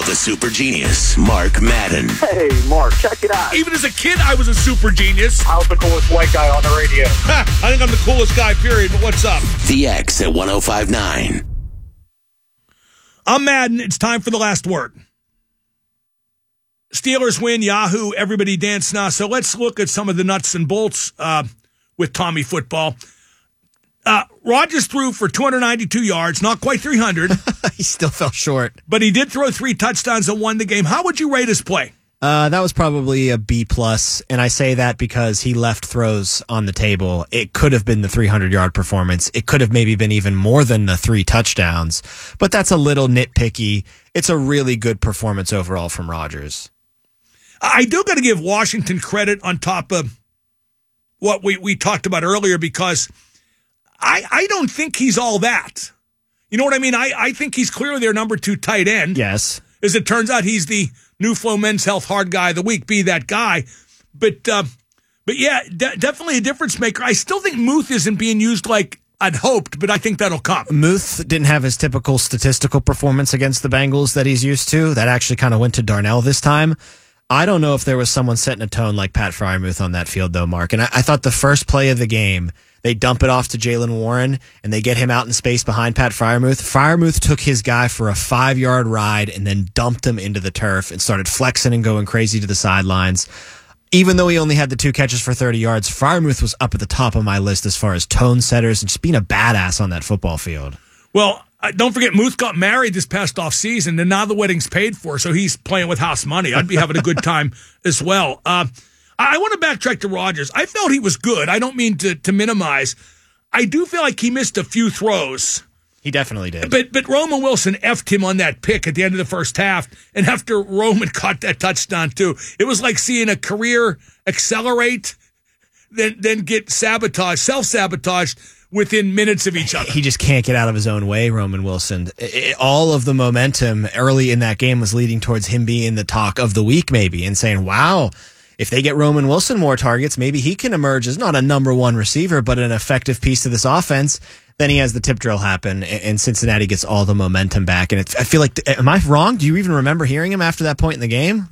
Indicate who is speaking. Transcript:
Speaker 1: the super genius, Mark Madden.
Speaker 2: Hey, Mark, check it out.
Speaker 3: Even as a kid, I was a super genius.
Speaker 2: I was the coolest white guy on the radio.
Speaker 3: I think I'm the coolest guy, period, but what's up?
Speaker 1: The X at 105.9.
Speaker 3: I'm Madden. It's time for the last word. Steelers win, Yahoo, everybody dance now. So let's look at some of the nuts and bolts with Tommy football. Rodgers threw for 292 yards, not quite 300.
Speaker 4: He still fell short.
Speaker 3: But he did throw 3 touchdowns and won the game. How would you rate his play?
Speaker 4: That was probably a B+, and I say that because he left throws on the table. It could have been the 300-yard performance. It could have maybe been even more than the 3 touchdowns, but that's a little nitpicky. It's a really good performance overall from Rodgers.
Speaker 3: I do got to give Washington credit on top of what we talked about earlier, because I don't think he's all that. You know what I mean? I think he's clearly their number 2 tight end.
Speaker 4: Yes.
Speaker 3: As it turns out, he's the New Flow Men's Health Hard Guy of the Week. Be that guy. But yeah, definitely a difference maker. I still think Muth isn't being used like I'd hoped, but I think that'll come.
Speaker 4: Muth didn't have his typical statistical performance against the Bengals that he's used to. That actually kind of went to Darnell this time. I don't know if there was someone setting a tone like Pat Freiermuth on that field, though, Mark. And I thought the first play of the game, they dump it off to Jaylen Warren, and they get him out in space behind Pat Freiermuth. Freiermuth took his guy for a 5-yard ride and then dumped him into the turf and started flexing and going crazy to the sidelines. Even though he only had the 2 catches for 30 yards, Freiermuth was up at the top of my list as far as tone setters and just being a badass on that football field.
Speaker 3: Well, don't forget, Muth got married this past off season, and now the wedding's paid for, so he's playing with house money. I'd be having a good time as well. I want to backtrack to Rodgers. I felt he was good. I don't mean to minimize. I do feel like he missed a few throws.
Speaker 4: He definitely did.
Speaker 3: But Roman Wilson effed him on that pick at the end of the first half, and after Roman caught that touchdown too, it was like seeing a career accelerate, then get self-sabotaged within minutes of each other.
Speaker 4: He just can't get out of his own way, Roman Wilson. All of the momentum early in that game was leading towards him being the talk of the week maybe, and saying, wow, if they get Roman Wilson more targets, maybe he can emerge as not a number 1 receiver, but an effective piece to this offense. Then he has the tip drill happen, and Cincinnati gets all the momentum back. And I feel like, am I wrong? Do you even remember hearing him after that point in the game?